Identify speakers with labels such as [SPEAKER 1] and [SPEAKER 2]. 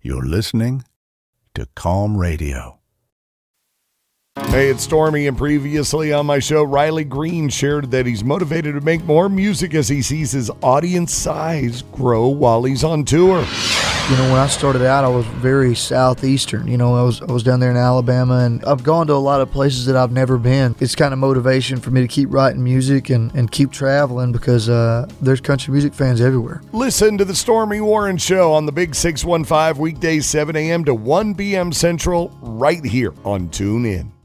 [SPEAKER 1] You're listening to Calm Radio.
[SPEAKER 2] Hey, it's Stormy, and previously on my show, Riley Green shared that he's motivated to make more music as he sees his audience size grow while he's on tour.
[SPEAKER 3] You know, when I started out, I was very southeastern. You know, I was down there in Alabama, and I've gone to a lot of places that I've never been. It's kind of motivation for me to keep writing music and keep traveling because there's country music fans everywhere.
[SPEAKER 2] Listen to the Stormy Warren Show on the Big 615 weekdays 7 a.m. to 1 p.m. Central right here on TuneIn.